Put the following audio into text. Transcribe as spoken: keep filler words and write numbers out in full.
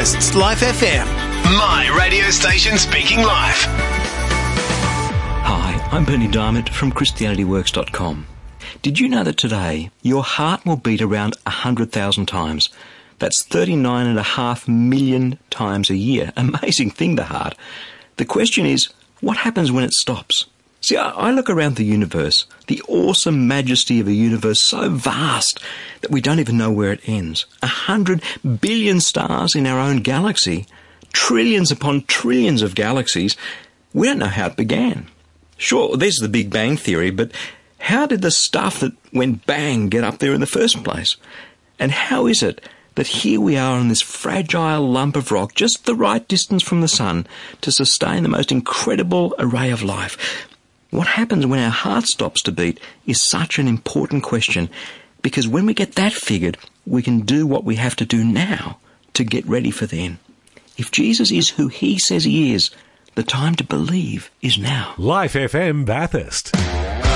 Bathurst's Life F M. My radio station speaking live. Hi, I'm Bernie Diamond from Christianity Works dot com. Did you know that today your heart will beat around one hundred thousand times? That's thirty-nine and a half million times a year. Amazing thing, the heart. The question is, what happens when it stops? See, I look around the universe, the awesome majesty of a universe so vast that we don't even know where it ends. A hundred billion stars in our own galaxy, trillions upon trillions of galaxies. We don't know how it began. Sure, there's the Big Bang Theory, but how did the stuff that went bang get up there in the first place? And how is it that here we are on this fragile lump of rock, just the right distance from the sun to sustain the most incredible array of life? What happens when our heart stops to beat is such an important question, because when we get that figured, we can do what we have to do now to get ready for then. If Jesus is who he says he is, the time to believe is now. Life F M Bathurst.